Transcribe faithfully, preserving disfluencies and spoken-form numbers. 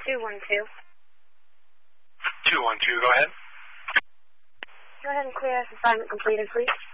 two one two. two one two, go ahead. Go ahead and clear us assignment completed, please.